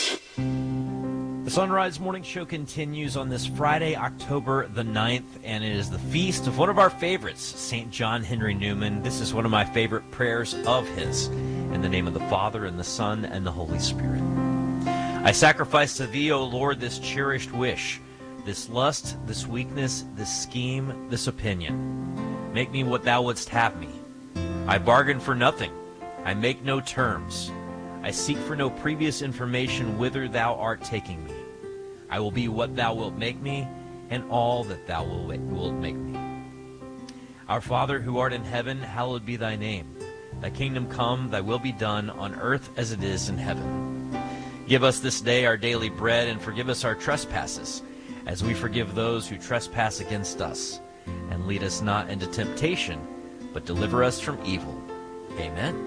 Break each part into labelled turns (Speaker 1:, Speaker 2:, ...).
Speaker 1: The Sunrise Morning Show continues on this Friday, October the 9th, and it is the feast of one of our favorites, St. John Henry Newman. This is one of my favorite prayers of his. In the name of the Father, and the Son, and the Holy Spirit. I sacrifice to thee, O Lord, this cherished wish, this lust, this weakness, this scheme, this opinion. Make me what thou wouldst have me. I bargain for nothing. I make no terms. I seek for no previous information whither thou art taking me. I will be what thou wilt make me, and all that thou wilt make me. Our Father, who art in heaven, hallowed be thy name. Thy kingdom come, thy will be done, on earth as it is in heaven. Give us this day our daily bread, and forgive us our trespasses, as we forgive those who trespass against us. And lead us not into temptation, but deliver us from evil. Amen.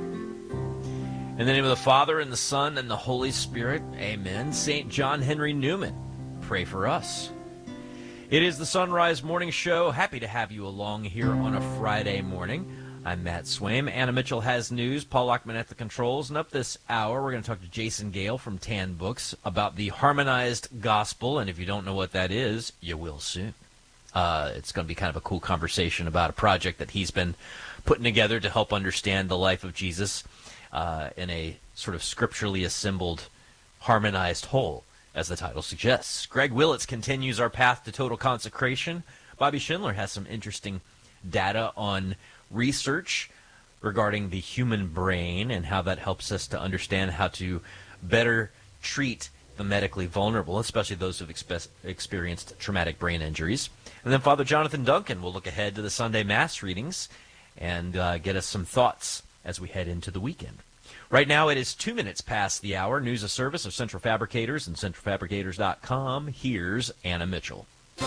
Speaker 1: In the name of the Father, and the Son, and the Holy Spirit, amen. St. John Henry Newman, pray for us. It is the Sunrise Morning Show. Happy to have you along here on a Friday morning. I'm Matt Swaim. Anna Mitchell has news. Paul Lockman at the controls. And up this hour, we're going to talk to Jason Gale from Tan Books about the Harmonized Gospel. And if you don't know what that is, you will soon. It's going to be kind of a cool conversation about a project that he's been putting together to help understand the life of Jesus in a sort of scripturally assembled, harmonized whole, as the title suggests. Greg Willits continues our path to total consecration. Bobby Schindler has some interesting data on research regarding the human brain and how that helps us to understand how to better treat the medically vulnerable, especially those who have experienced traumatic brain injuries. And then Father Jonathan Duncan will look ahead to the Sunday Mass readings and get us some thoughts as we head into the weekend. Right now it is 2 minutes past the hour. News of service of Central Fabricators and centralfabricators.com. Here's Anna Mitchell.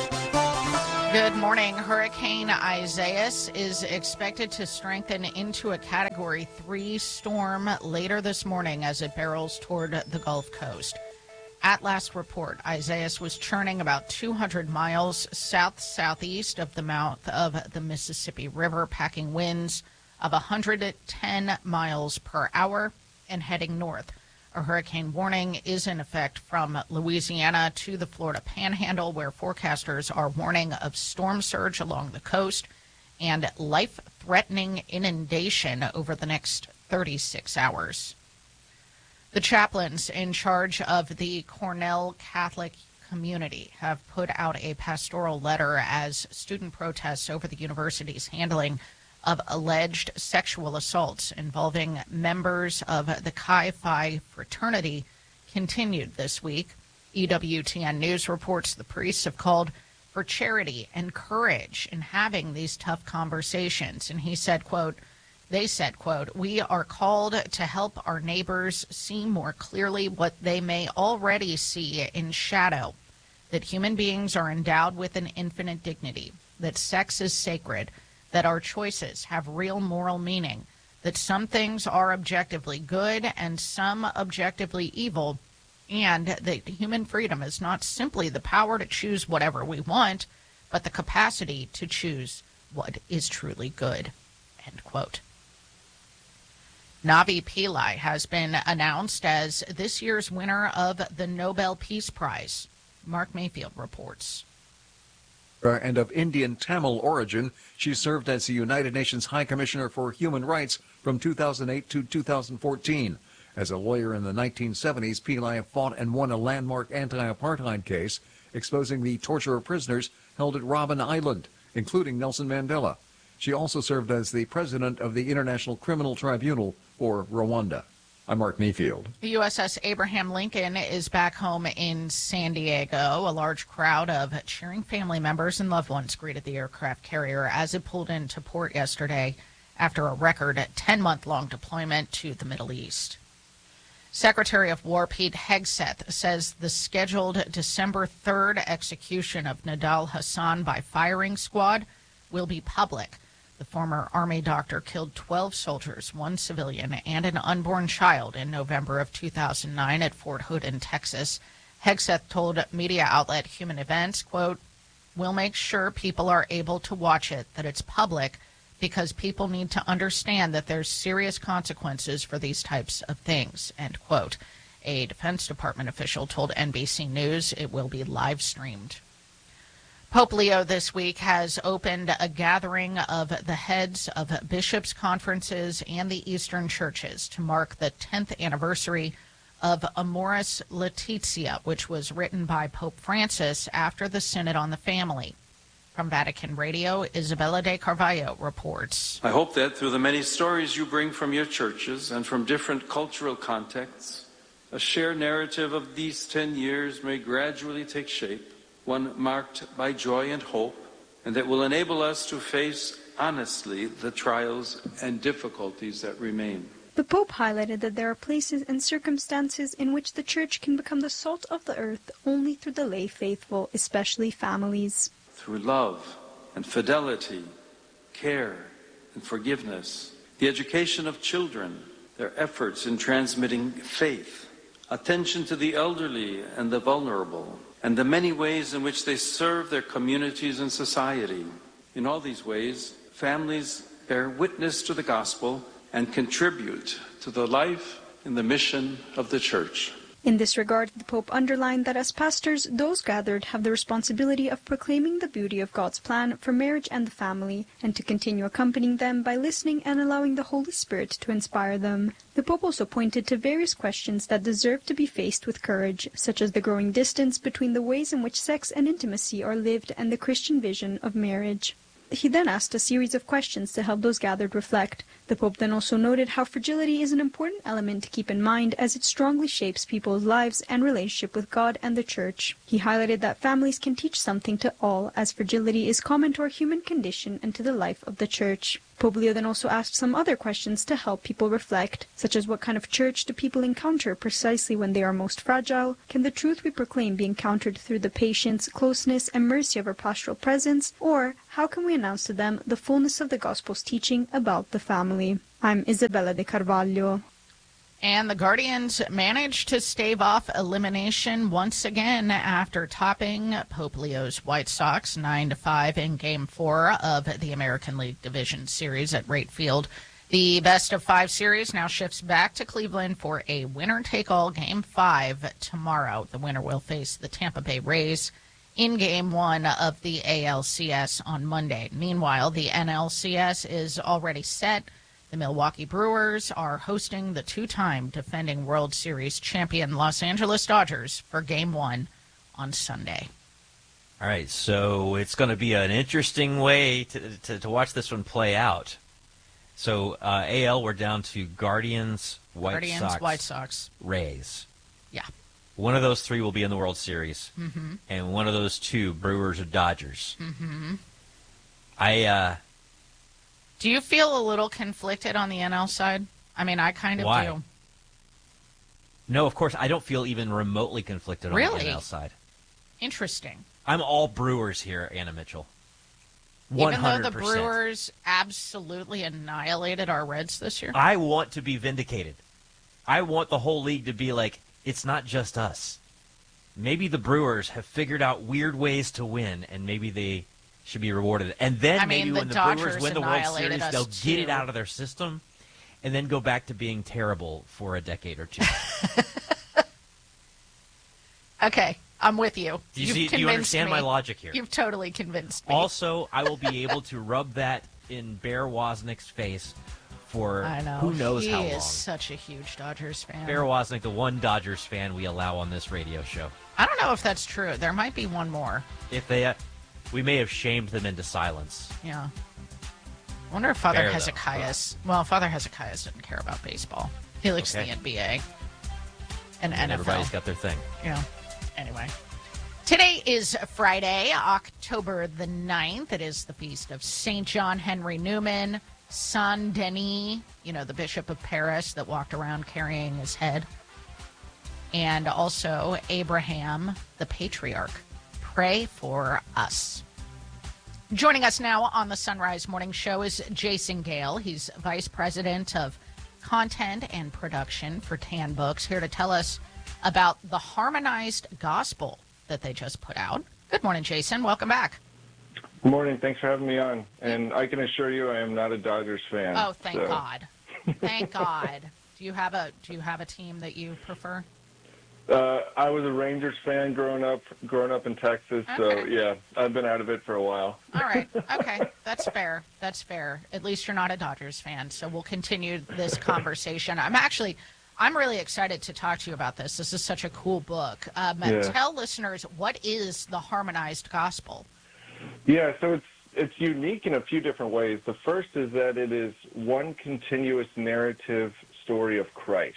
Speaker 2: Good morning. Hurricane Isaias is expected to strengthen into a Category 3 storm later this morning as it barrels toward the Gulf Coast. At last report, Isaias was churning about 200 miles south-southeast of the mouth of the Mississippi River, packing winds of 110 miles per hour and heading north. A hurricane warning is in effect from Louisiana to the Florida Panhandle, where forecasters are warning of storm surge along the coast and life-threatening inundation over the next 36 hours. The chaplains in charge of the Cornell Catholic community have put out a pastoral letter as student protests over the university's handling of alleged sexual assaults involving members of the Chi Phi fraternity continued this week. EWTN News reports the priests have called for charity and courage in having these tough conversations. And he said, quote, they said, quote, we are called to help our neighbors see more clearly what they may already see in shadow, that human beings are endowed with an infinite dignity, that sex is sacred, that our choices have real moral meaning, that some things are objectively good and some objectively evil, and that human freedom is not simply the power to choose whatever we want, but the capacity to choose what is truly good, end quote. Navi Pillai has been announced as this year's winner of the Nobel Peace Prize. Mark Mayfield reports.
Speaker 3: And of Indian Tamil origin, she served as the United Nations High Commissioner for Human Rights from 2008 to 2014. As a lawyer in the 1970s, Pillai fought and won a landmark anti-apartheid case exposing the torture of prisoners held at Robben Island, including Nelson Mandela. She also served as the president of the International Criminal Tribunal for Rwanda. I'm Mark Mayfield.
Speaker 2: The USS Abraham Lincoln is back home in San Diego. A large crowd of cheering family members and loved ones greeted the aircraft carrier as it pulled into port yesterday after a record 10-month-long deployment to the Middle East. Secretary of War Pete Hegseth says the scheduled December 3rd execution of Nidal Hasan by firing squad will be public. The former Army doctor killed 12 soldiers, 1 civilian, and an unborn child in November of 2009 at Fort Hood in Texas. Hegseth told media outlet Human Events, quote, we'll make sure people are able to watch it, that it's public, because people need to understand that there's serious consequences for these types of things, end quote. A Defense Department official told NBC News it will be live streamed. Pope Leo this week has opened a gathering of the heads of bishops' conferences and the Eastern churches to mark the 10th anniversary of Amoris Laetitia, which was written by Pope Francis after the Synod on the Family. From Vatican Radio, Isabella de Carvalho reports.
Speaker 4: I hope that through the many stories you bring from your churches and from different cultural contexts, a shared narrative of these 10 years may gradually take shape, one marked by joy and hope, and that will enable us to face honestly the trials and difficulties that remain.
Speaker 5: The Pope highlighted that there are places and circumstances in which the Church can become the salt of the earth only through the lay faithful, especially families.
Speaker 4: Through love and fidelity, care and forgiveness, the education of children, their efforts in transmitting faith, attention to the elderly and the vulnerable, and the many ways in which they serve their communities and society. In all these ways, families bear witness to the gospel and contribute to the life and the mission of the Church.
Speaker 5: In this regard, the Pope underlined that as pastors, those gathered have the responsibility of proclaiming the beauty of God's plan for marriage and the family, and to continue accompanying them by listening and allowing the Holy Spirit to inspire them. The Pope also pointed to various questions that deserve to be faced with courage, such as the growing distance between the ways in which sex and intimacy are lived and the Christian vision of marriage. He then asked a series of questions to help those gathered reflect. The Pope then also noted how fragility is an important element to keep in mind as it strongly shapes people's lives and relationship with God and the Church. He highlighted that families can teach something to all, as fragility is common to our human condition and to the life of the Church. Pope Leo then also asked some other questions to help people reflect, such as what kind of church do people encounter precisely when they are most fragile? Can the truth we proclaim be encountered through the patience, closeness, and mercy of our pastoral presence? Or how can we announce to them the fullness of the Gospel's teaching about the family? I'm Isabella de Carvalho.
Speaker 2: And the Guardians managed to stave off elimination once again after topping Pope Leo's White Sox 9-5 in Game 4 of the American League Division Series at Wright Field. The best-of-5 series now shifts back to Cleveland for a winner-take-all Game 5 tomorrow. The winner will face the Tampa Bay Rays in Game 1 of the ALCS on Monday. Meanwhile, the NLCS is already set. The Milwaukee Brewers are hosting the two-time defending World Series champion Los Angeles Dodgers for Game 1 on Sunday.
Speaker 1: All right, so it's going to be an interesting way to watch this one play out. So AL, we're down to Guardians, White Sox, Rays.
Speaker 2: Yeah.
Speaker 1: One of those three will be in the World Series, and one of those two, Brewers or Dodgers.
Speaker 2: Do you feel a little conflicted on the NL side? I mean, I kind of do.
Speaker 1: No, of course, I don't feel even remotely conflicted on the NL side.
Speaker 2: Interesting.
Speaker 1: I'm all Brewers here, Anna Mitchell. 100%.
Speaker 2: Even though the Brewers absolutely annihilated our Reds this year?
Speaker 1: I want to be vindicated. I want the whole league to be like, it's not just us. Maybe the Brewers have figured out weird ways to win, and maybe they should be rewarded. And then maybe when the Brewers win the World Series, they'll get it out of their system and then go back to being terrible for a decade or two.
Speaker 2: Okay, I'm with you.
Speaker 1: Do you understand my logic here?
Speaker 2: You've totally convinced me.
Speaker 1: Also, I will be able to rub that in Bear Wozniak's face for who knows how long.
Speaker 2: He is such a huge Dodgers fan.
Speaker 1: Bear Wozniak, the one Dodgers fan we allow on this radio show.
Speaker 2: I don't know if that's true. There might be one more.
Speaker 1: If they... we may have shamed them into silence.
Speaker 2: Yeah. I wonder if Father Hezekiah's... Well, Father Hezekiah's doesn't care about baseball. He likes the NBA and NFL.
Speaker 1: Everybody's got their thing.
Speaker 2: Yeah. Anyway. Today is Friday, October the 9th. It is the feast of St. John Henry Newman, Saint Denis, the Bishop of Paris that walked around carrying his head, and also Abraham, the Patriarch. Pray for us. Joining us now on the Sunrise Morning Show is Jason Gale. He's Vice President of Content and Production for Tan Books, here to tell us about the harmonized gospel that they just put out. Good morning, Jason. Welcome back.
Speaker 6: Good morning. Thanks for having me on. And I can assure you I am not a Dodgers fan.
Speaker 2: Oh, thank God. Thank God. Do you have a team that you prefer?
Speaker 6: I was a Rangers fan growing up in Texas, so
Speaker 2: Okay.
Speaker 6: yeah, I've been out of it for a while.
Speaker 2: All right. Okay. That's fair. That's fair. At least you're not a Dodgers fan. So we'll continue this conversation. I'm really excited to talk to you about this. This is such a cool book.
Speaker 6: Yeah.
Speaker 2: Tell listeners, what is the harmonized gospel?
Speaker 6: Yeah, so it's unique in a few different ways. The first is that it is one continuous narrative story of Christ.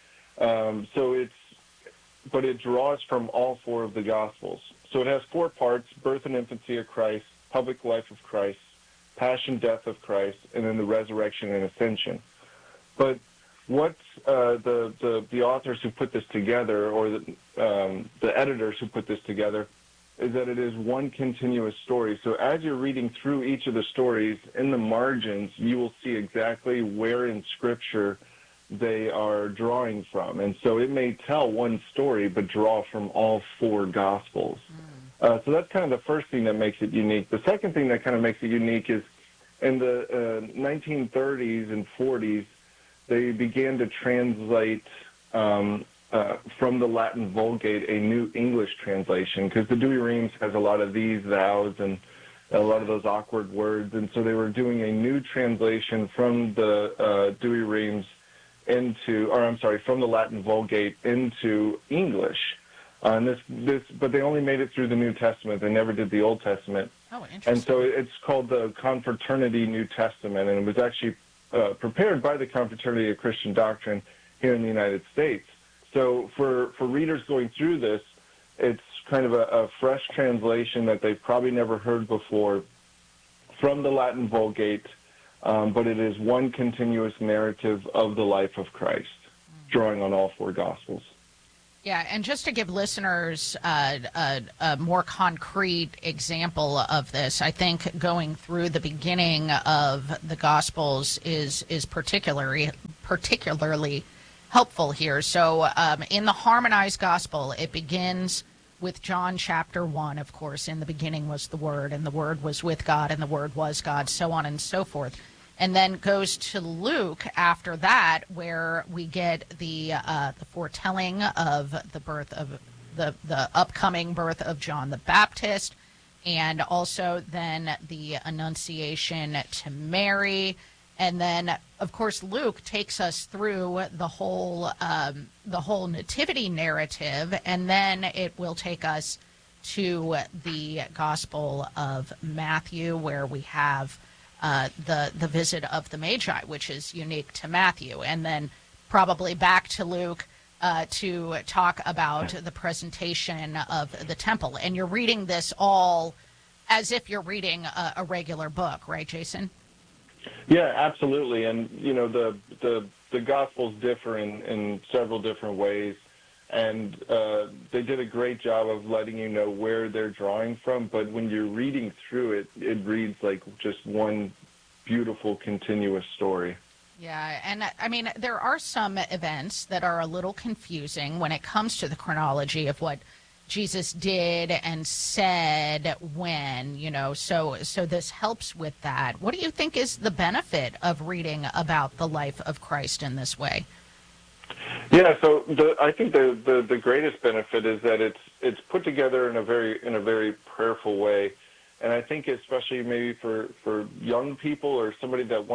Speaker 6: But it draws from all four of the Gospels. So it has four parts: birth and infancy of Christ, public life of Christ, passion, death of Christ, and then the resurrection and ascension. But what the authors who put this together, or the editors who put this together, is that it is one continuous story. So as you're reading through each of the stories, in the margins, you will see exactly where in Scripture they are drawing from. And so it may tell one story, but draw from all four Gospels. So that's kind of the first thing that makes it unique. The second thing that kind of makes it unique is in the 1930s and 40s, they began to translate from the Latin Vulgate a new English translation, because the Douay-Rheims has a lot of these, thous, and a lot of those awkward words. And so they were doing a new translation from the Douay-Rheims from the Latin Vulgate into English. But they only made it through the New Testament. They never did the Old Testament.
Speaker 2: Oh, interesting.
Speaker 6: And so it's called the Confraternity New Testament, and it was actually prepared by the Confraternity of Christian Doctrine here in the United States. So for readers going through this, it's kind of a fresh translation that they've probably never heard before from the Latin Vulgate, but it is one continuous narrative of the life of Christ, drawing on all four Gospels.
Speaker 2: Yeah, and just to give listeners a more concrete example of this, I think going through the beginning of the Gospels is particularly helpful here. So in the harmonized Gospel, it begins with John chapter 1, of course. In the beginning was the Word, and the Word was with God, and the Word was God, so on and so forth. And then goes to Luke after that, where we get the foretelling of the birth of the upcoming birth of John the Baptist, and also then the Annunciation to Mary. And then, of course, Luke takes us through the whole nativity narrative, and then it will take us to the Gospel of Matthew, where we have the visit of the Magi, which is unique to Matthew, and then probably back to Luke to talk about the presentation of the temple. And you're reading this all as if you're reading a regular book, right, Jason?
Speaker 6: Yeah, absolutely. And the Gospels differ in several different ways, and they did a great job of letting you know where they're drawing from. But when you're reading through it, it reads like just one beautiful, continuous story.
Speaker 2: Yeah, and I mean, there are some events that are a little confusing when it comes to the chronology of what Jesus did and said when, so this helps with that. What do you think is the benefit of reading about the life of Christ in this way?
Speaker 6: Yeah, so I think the greatest benefit is that it's put together in a very prayerful way, and I think especially maybe for young people or somebody that's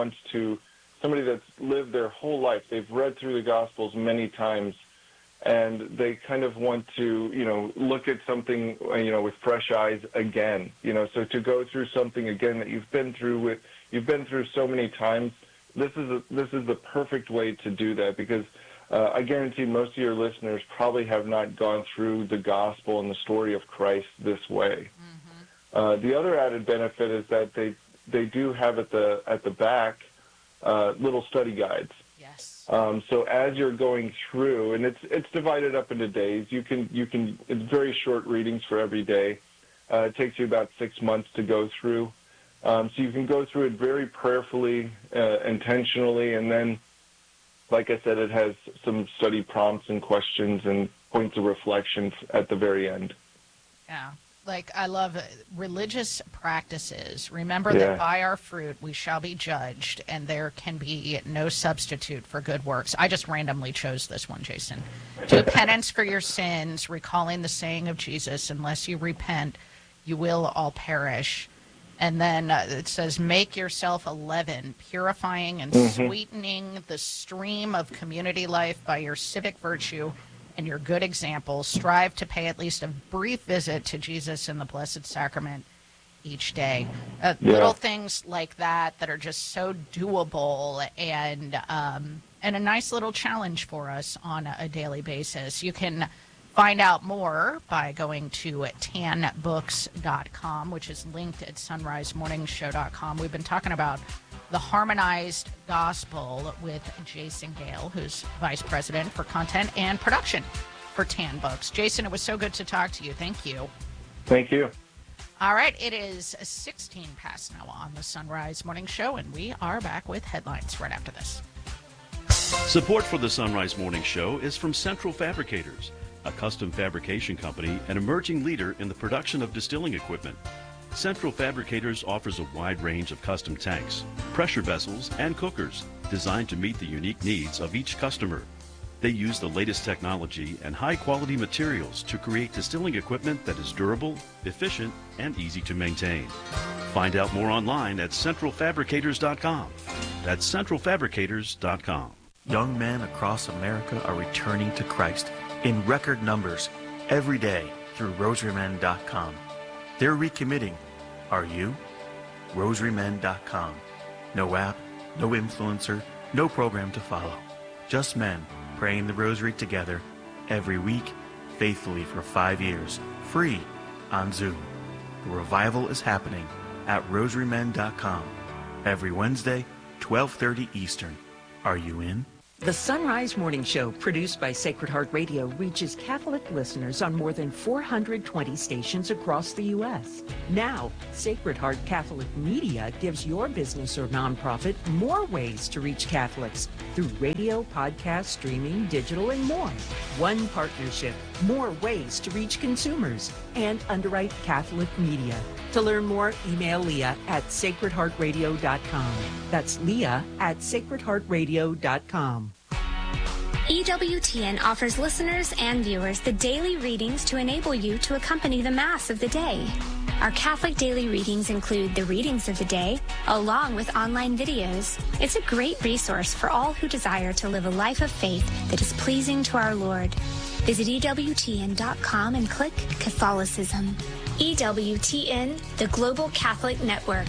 Speaker 6: lived their whole life, they've read through the Gospels many times, and they kind of want to look at something with fresh eyes again. So to go through something again that you've been through so many times, this is the perfect way to do that, because I guarantee most of your listeners probably have not gone through the gospel and the story of Christ this way. Mm-hmm. The other added benefit is that they do have at the back little study guides.
Speaker 2: Yes.
Speaker 6: So as you're going through, and it's divided up into days. You can it's very short readings for every day. It takes you about 6 months to go through. So you can go through it very prayerfully, intentionally, and then, like I said, it has some study prompts and questions and points of reflection at the very end.
Speaker 2: Yeah. like, I love religious practices. Remember that by our fruit we shall be judged, and there can be no substitute for good works. I just randomly chose this one, Jason. Do penance for your sins, recalling the saying of Jesus, unless you repent, you will all perish. And then it says, make yourself a leaven, purifying and sweetening the stream of community life by your civic virtue and your good example. Strive to pay at least a brief visit to Jesus in the Blessed Sacrament each day. Little things like that are just so doable and a nice little challenge for us on a daily basis. You can find out more by going to tanbooks.com, which is linked at sunrisemorningshow.com. We've been talking about the harmonized gospel with Jason Gale, who's vice president for content and production for Tan Books. Jason, it was so good to talk to you. Thank you.
Speaker 6: Thank you.
Speaker 2: All right, it is 16 past now on the Sunrise Morning Show, and we are back with headlines right after this.
Speaker 7: Support for the Sunrise Morning Show is from Central Fabricators, a custom fabrication company and emerging leader in the production of distilling equipment. Central Fabricators offers a wide range of custom tanks, pressure vessels, and cookers designed to meet the unique needs of each customer. They use the latest technology and high-quality materials to create distilling equipment that is durable, efficient, and easy to maintain. Find out more online at centralfabricators.com. That's centralfabricators.com.
Speaker 8: Young men across America are returning to Christ in record numbers every day through rosarymen.com. They're recommitting. Are you? rosarymen.com. No app, no influencer, no program to follow. Just men praying the rosary together every week, faithfully for 5 years, free on Zoom. The revival is happening at rosarymen.com every Wednesday, 12:30 Eastern. Are you in?
Speaker 9: The Sunrise Morning Show, produced by Sacred Heart Radio, reaches Catholic listeners on more than 420 stations across the U.S. Now, Sacred Heart Catholic Media gives your business or nonprofit more ways to reach Catholics through radio, podcast, streaming, digital, and more. One partnership, more ways to reach consumers, and underwrite Catholic media. To learn more, email Leah at sacredheartradio.com. That's Leah at sacredheartradio.com.
Speaker 10: EWTN offers listeners and viewers the daily readings to enable you to accompany the Mass of the day. Our Catholic daily readings include the readings of the day, along with online videos. It's a great resource for all who desire to live a life of faith that is pleasing to our Lord. Visit EWTN.com and click Catholicism. EWTN, the Global Catholic Network.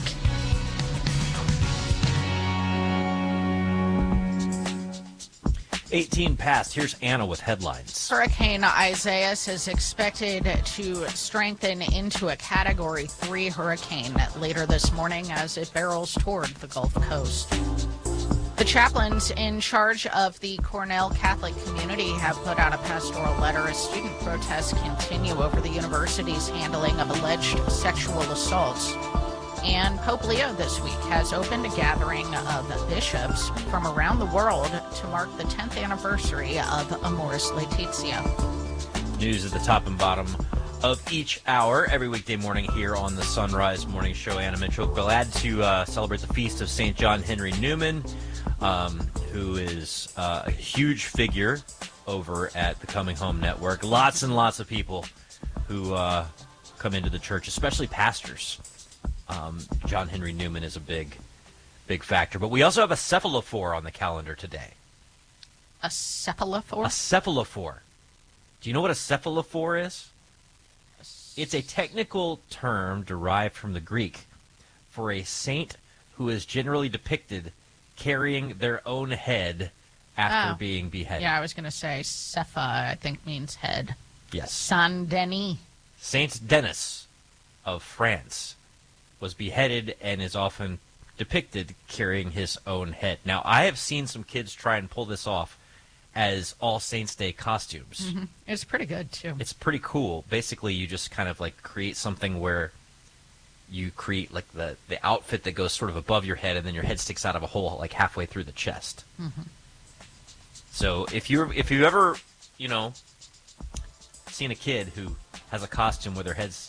Speaker 1: 18 past. Here's Anna with headlines.
Speaker 2: Hurricane Isaias is expected to strengthen into a Category 3 hurricane later this morning as it barrels toward the Gulf Coast. The chaplains in charge of the Cornell Catholic community have put out a pastoral letter as student protests continue over the university's handling of alleged sexual assaults. And Pope Leo this week has opened a gathering of bishops from around the world to mark the 10th anniversary of Amoris Laetitia.
Speaker 1: News at the top and bottom of each hour every weekday morning here on the Sunrise Morning Show. Anna Mitchell, glad to celebrate the feast of St. John Henry Newman, who is a huge figure over at the Coming Home Network. Lots and lots of people who come into the church, especially pastors. John Henry Newman is a big factor. But we also have a cephalophore on the calendar today.
Speaker 2: A cephalophore?
Speaker 1: A cephalophore. Do you know what a cephalophore is? It's a technical term derived from the Greek for a saint who is generally depicted carrying their own head after being beheaded.
Speaker 2: Yeah, I was going to say cepha, I think, means head.
Speaker 1: Yes.
Speaker 2: Saint Denis.
Speaker 1: Saint Denis of France was beheaded and is often depicted carrying his own head. Now, I have seen some kids try and pull this off as All Saints' Day costumes.
Speaker 2: Mm-hmm. It's pretty good, too.
Speaker 1: It's pretty cool. Basically, you just kind of like create something where you create like the outfit that goes sort of above your head, and then your head sticks out of a hole like halfway through the chest.
Speaker 2: Mm-hmm.
Speaker 1: So if you ever, seen a kid who has a costume where their head's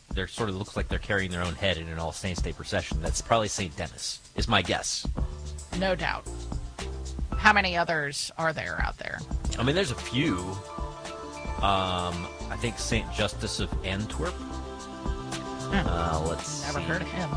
Speaker 1: they're sort of looks like they're carrying their own head in an All Saints Day procession. That's probably St. Denis, is my guess.
Speaker 2: No doubt. How many others are there out there?
Speaker 1: I mean, there's a few. I think St. Justus of Antwerp. Let's
Speaker 2: Never
Speaker 1: see.
Speaker 2: heard of him.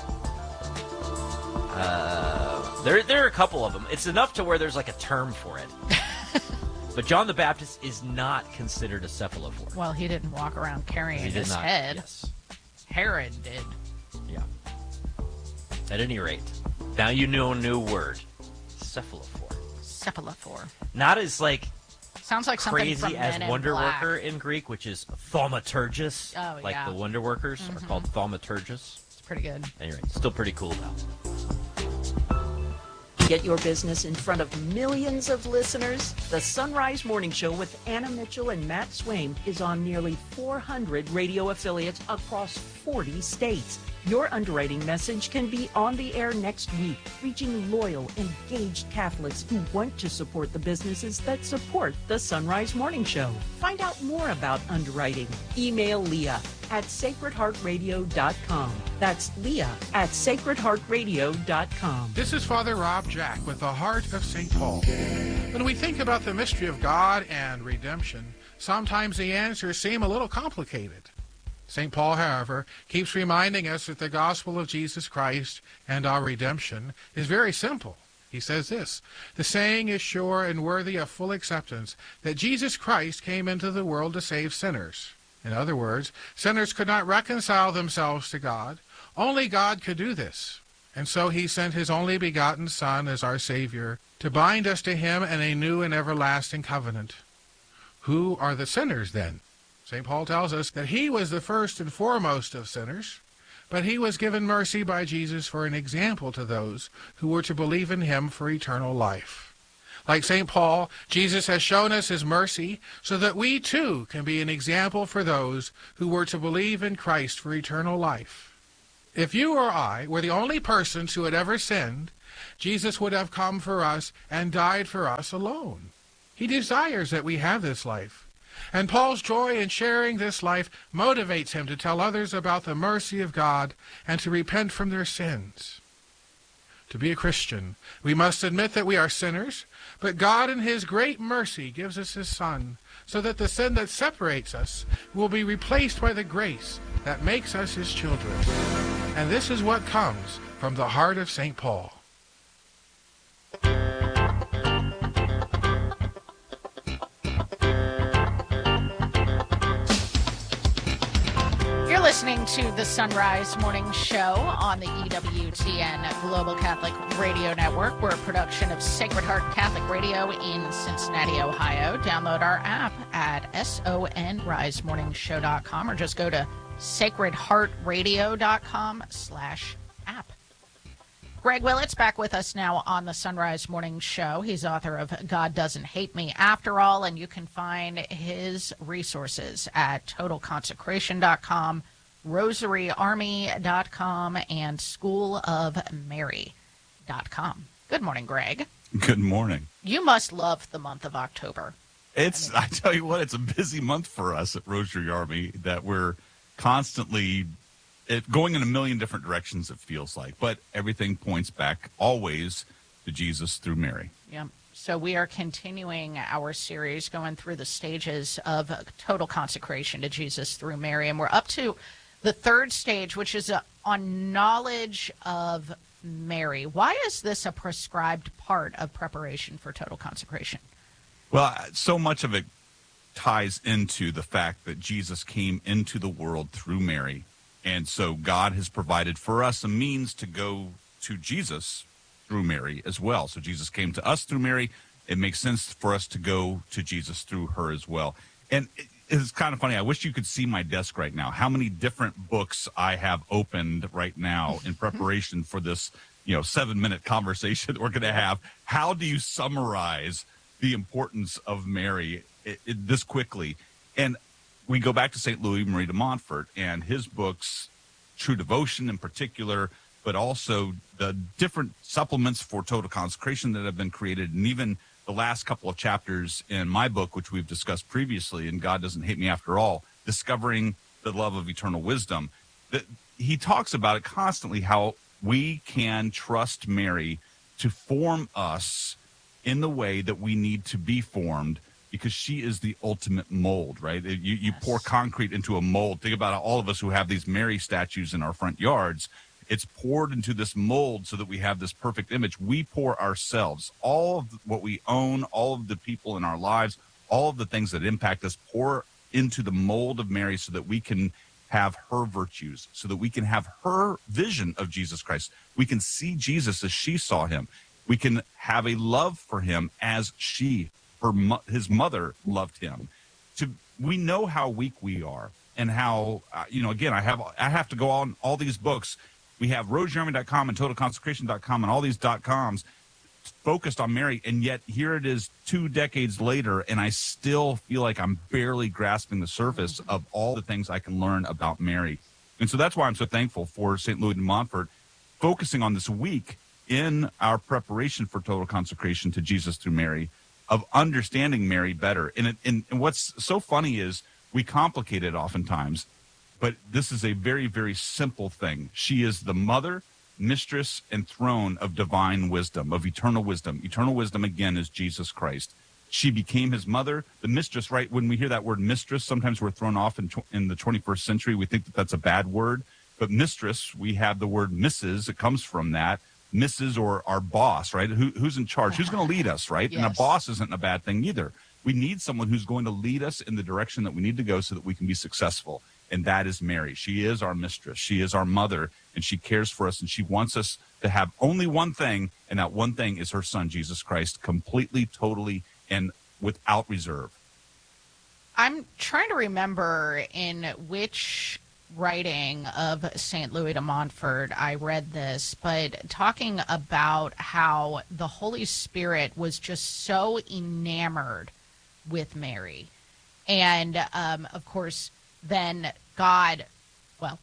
Speaker 1: There are a couple of them. It's enough to where there's like a term for it. But John the Baptist is not considered a cephalophore.
Speaker 2: Well, he didn't walk around carrying
Speaker 1: He did
Speaker 2: his
Speaker 1: not,
Speaker 2: head.
Speaker 1: yes.
Speaker 2: Herod did.
Speaker 1: Yeah. At any rate, now you know a new word. Cephalophore.
Speaker 2: Cephalophore.
Speaker 1: Not as like
Speaker 2: Sounds like something
Speaker 1: crazy
Speaker 2: from
Speaker 1: as
Speaker 2: Men in
Speaker 1: wonder
Speaker 2: Black.
Speaker 1: worker in Greek, which is thaumaturgus.
Speaker 2: Oh,
Speaker 1: like
Speaker 2: yeah.
Speaker 1: the wonder workers are called thaumaturgus.
Speaker 2: It's pretty good.
Speaker 1: Anyway, still pretty cool though.
Speaker 9: Get your business in front of millions of listeners. The Sunrise Morning Show with Anna Mitchell and Matt Swain is on nearly 400 radio affiliates across 40 states. Your underwriting message can be on the air next week, reaching loyal, engaged Catholics who want to support the businesses that support the Sunrise Morning Show. Find out more about underwriting. Email Leah at sacredheartradio.com. That's Leah at sacredheartradio.com.
Speaker 11: This is Father Rob Jack with the Heart of St. Paul. When we think about the mystery of God and redemption, sometimes the answers seem a little complicated. St. Paul, however, keeps reminding us that the gospel of Jesus Christ and our redemption is very simple. He says this, "The saying is sure and worthy of full acceptance that Jesus Christ came into the world to save sinners." In other words, sinners could not reconcile themselves to God. Only God could do this. And so he sent his only begotten Son as our Savior to bind us to him in a new and everlasting covenant. Who are the sinners then? St. Paul tells us that he was the first and foremost of sinners, but he was given mercy by Jesus for an example to those who were to believe in him for eternal life. Like St. Paul, Jesus has shown us his mercy so that we too can be an example for those who were to believe in Christ for eternal life. If you or I were the only persons who had ever sinned, Jesus would have come for us and died for us alone. He desires that we have this life. And Paul's joy in sharing this life motivates him to tell others about the mercy of God and to repent from their sins. To be a Christian, we must admit that we are sinners, but God in his great mercy gives us his Son, so that the sin that separates us will be replaced by the grace that makes us his children. And this is what comes from the heart of St. Paul.
Speaker 2: You're listening to the Sunrise Morning Show on the EWTN Global Catholic Radio Network. We're a production of Sacred Heart Catholic Radio in Cincinnati, Ohio. Download our app at sonrisemorningshow.com or just go to sacredheartradio.com/app. Greg Willits back with us now on the Sunrise Morning Show. He's author of God Doesn't Hate Me After All, and you can find his resources at totalconsecration.com, rosaryarmy.com, and schoolofmary.com. Good morning, Greg.
Speaker 12: Good morning.
Speaker 2: You must love the month of October.
Speaker 12: I tell you what, it's a busy month for us at Rosary Army that we're constantly going in a million different directions, it feels like, but everything points back always to Jesus through Mary.
Speaker 2: Yeah. So we are continuing our series going through the stages of total consecration to Jesus through Mary, and we're up to the third stage, which is on knowledge of Mary. Why is this a prescribed part of preparation for total consecration?
Speaker 12: Well, so much of it ties into the fact that Jesus came into the world through Mary. And so God has provided for us a means to go to Jesus through Mary as well. So Jesus came to us through Mary. It makes sense for us to go to Jesus through her as well. And it's kind of funny. I wish you could see my desk right now, how many different books I have opened right now in preparation for this, 7-minute conversation that we're going to have. How do you summarize the importance of Mary this quickly? And we go back to St. Louis Marie de Montfort and his books, True Devotion in particular, but also the different supplements for total consecration that have been created, and even the last couple of chapters in my book, which we've discussed previously, in God Doesn't Hate Me After All, discovering the love of eternal wisdom. He talks about it constantly, how we can trust Mary to form us in the way that we need to be formed, because she is the ultimate mold, right? You pour concrete into a mold. Think about all of us who have these Mary statues in our front yards. It's poured into this mold so that we have this perfect image. We pour ourselves, all of what we own, all of the people in our lives, all of the things that impact us, pour into the mold of Mary so that we can have her virtues, so that we can have her vision of Jesus Christ. We can see Jesus as she saw him. We can have a love for him as his mother loved him. We know how weak we are, and how, again, I have to go on all these books. We have rosejeremy.com and totalconsecration.com and all these .coms focused on Mary, and yet here it is 2 decades later, and I still feel like I'm barely grasping the surface of all the things I can learn about Mary. And so that's why I'm so thankful for St. Louis de Montfort focusing on this week in our preparation for total consecration to Jesus through Mary, of understanding Mary better. And what's so funny is we complicate it oftentimes, but this is a very, very simple thing. She is the mother, mistress, and throne of divine wisdom, of eternal wisdom. Eternal wisdom, again, is Jesus Christ. She became his mother. The mistress, right? When we hear that word mistress, sometimes we're thrown off in the 21st century. We think that that's a bad word. But mistress, we have the word Mrs. It comes from that. Mrs. or our boss, right? Who's in charge? Who's going to lead us, right? Yes. And a boss isn't a bad thing either. We need someone who's going to lead us in the direction that we need to go so that we can be successful. And that is Mary. She is our mistress. She is our mother, and she cares for us, and she wants us to have only one thing, and that one thing is her son, Jesus Christ, completely, totally, and without reserve.
Speaker 2: I'm trying to remember in which writing of St. Louis de Montfort I read this, but talking about how the Holy Spirit was just so enamored with Mary. And, of course, then God, well,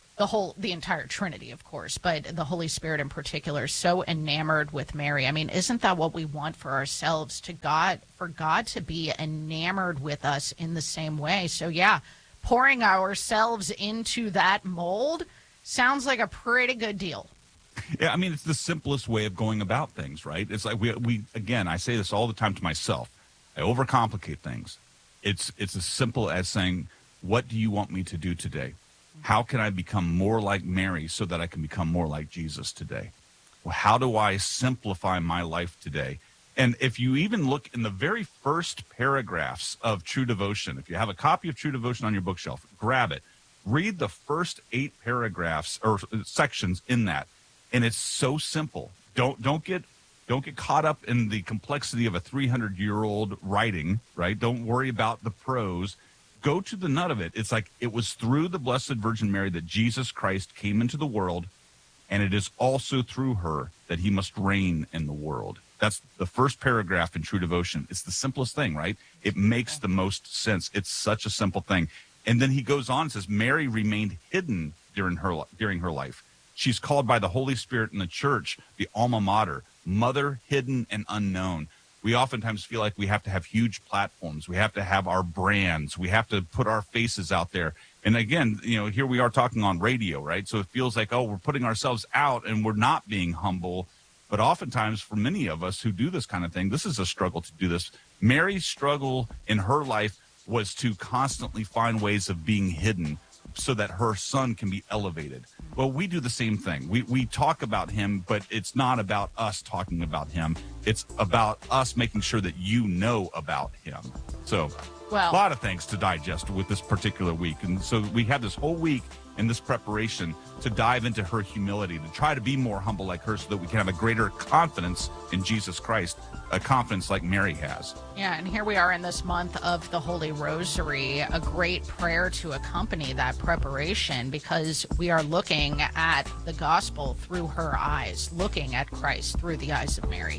Speaker 2: the entire Trinity, of course, but the Holy Spirit in particular, so enamored with Mary. I mean, isn't that what we want for ourselves, for God to be enamored with us in the same way? So, yeah, pouring ourselves into that mold sounds like a pretty good deal.
Speaker 12: Yeah, I mean, it's the simplest way of going about things, right? It's like we again, I say this all the time to myself. I overcomplicate things. It's as simple as saying, what do you want me to do today? How can I become more like Mary so that I can become more like Jesus today? Well, how do I simplify my life today? And if you even look in the very first paragraphs of True Devotion, if you have a copy of True Devotion on your bookshelf, grab it. Read the first 8 paragraphs or sections in that. And it's so simple. Don't get caught up in the complexity of a 300-year-old writing, right? Don't worry about the prose. Go to the nut of it. It's like, it was through the Blessed Virgin Mary that Jesus Christ came into the world, and it is also through her that he must reign in the world. That's the first paragraph in True Devotion. It's the simplest thing, right? It makes the most sense. It's such a simple thing. And then he goes on and says, Mary remained hidden during her life. She's called by the Holy Spirit in the church the alma mater, mother, hidden, and unknown. We oftentimes feel like we have to have huge platforms. We have to have our brands. We have to put our faces out there. And again, here we are talking on radio, right? So it feels like, we're putting ourselves out and we're not being humble. But oftentimes, for many of us who do this kind of thing, this is a struggle to do this. Mary's struggle in her life was to constantly find ways of being hidden so that her son can be elevated. Well, we do the same thing. We talk about him, but it's not about us talking about him. It's about us making sure that you know about him. So a lot of things to digest with this particular week. And so we have this whole week in this preparation to dive into her humility, to try to be more humble like her so that we can have a greater confidence in Jesus Christ, a confidence like Mary has.
Speaker 2: Yeah, and here we are in this month of the Holy Rosary, a great prayer to accompany that preparation, because we are looking at the gospel through her eyes, looking at Christ through the eyes of Mary.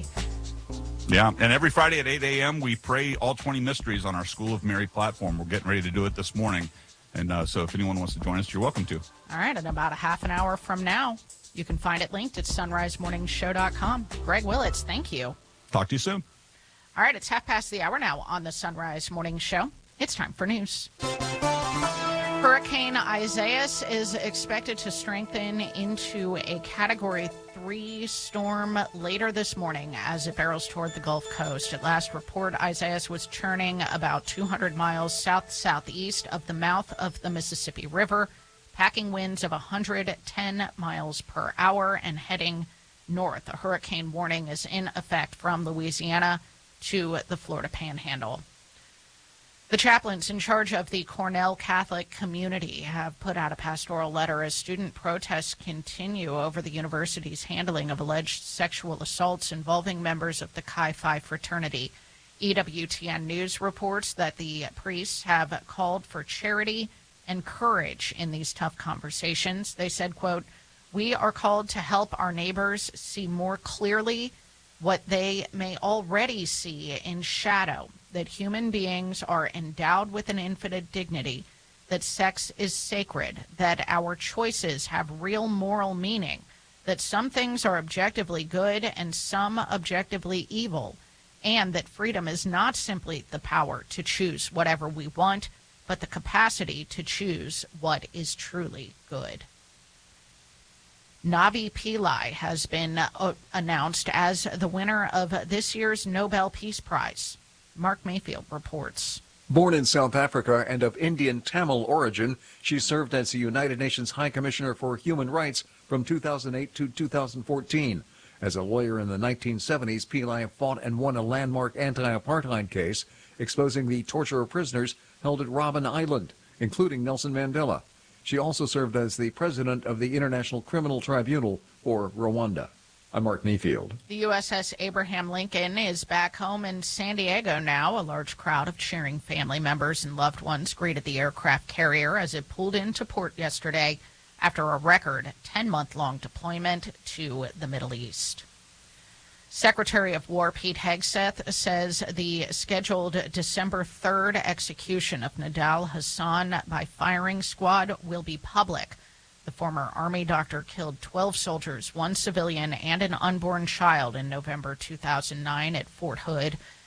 Speaker 12: Yeah, and every Friday at 8 a.m. we pray all 20 mysteries on our School of Mary platform. We're getting ready to do it this morning. And so if anyone wants to join us, you're welcome to.
Speaker 2: All right, in about a half an hour from now, you can find it linked at sunrisemorningshow.com. Greg Willits, thank you.
Speaker 12: Talk to you soon.
Speaker 2: All right, it's 1:30 now on the Sunrise Morning Show. It's time for news. Hurricane Hurricane Isaias is expected to strengthen into a Category 3 storm later this morning as it barrels toward the Gulf Coast. At last report, Isaias was churning about 200 miles south-southeast of the mouth of the Mississippi River, packing winds of 110 miles per hour and heading north. A hurricane warning is in effect from Louisiana to the Florida Panhandle. The chaplains in charge of the Cornell Catholic community have put out a pastoral letter as student protests continue over the university's handling of alleged sexual assaults involving members of the Chi Phi fraternity. EWTN News reports that the priests have called for charity and courage in these tough conversations. They said, quote, "We are called to help our neighbors see more clearly what they may already see in shadow, that human beings are endowed with an infinite dignity, that sex is sacred, that our choices have real moral meaning, that some things are objectively good and some objectively evil, and that freedom is not simply the power to choose whatever we want, but the capacity to choose what is truly good." Navi Pillai has been announced as the winner of this year's Nobel Peace Prize. Mark Mayfield reports.
Speaker 3: Born in South Africa and of Indian Tamil origin, she served as the United Nations High Commissioner for Human Rights from 2008 to 2014. As a lawyer in the 1970s, Pillai fought and won a landmark anti-apartheid case exposing the torture of prisoners held at Robben Island, including Nelson Mandela. She also served as the president of the International Criminal Tribunal for Rwanda. I'm Mark Mayfield.
Speaker 2: The USS Abraham Lincoln is back home in San Diego now. A large crowd of cheering family members and loved ones greeted the aircraft carrier as it pulled into port yesterday after a record 10-month-long deployment to the Middle East. Secretary of War Pete Hegseth says the scheduled December 3rd execution of Nidal Hassan by firing squad will be public. The former Army doctor killed 12 soldiers, one civilian, and an unborn child in November 2009 at Fort Hood.